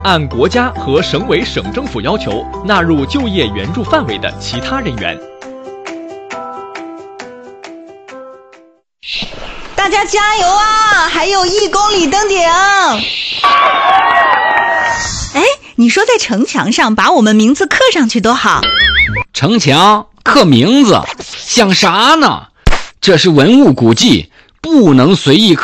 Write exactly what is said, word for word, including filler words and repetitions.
按国家和省委省政府要求纳入就业援助范围的其他人员。 大家加油啊！还有一公里登顶。哎，你说在城墙上把我们名字刻上去多好。 城墙刻名字想啥呢？这是文物古迹，不能随意刻。